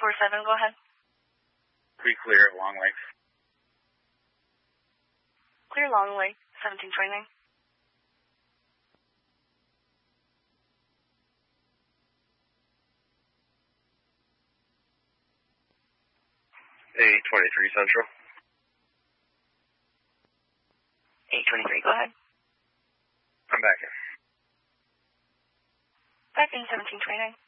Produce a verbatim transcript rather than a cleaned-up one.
four seven, go ahead. Pretty clear at Long Lake. Clear Long Lake, seventeen twenty-nine. eight twenty-three Central. eight twenty-three, go ahead. I'm back in. Back in seventeen twenty-nine.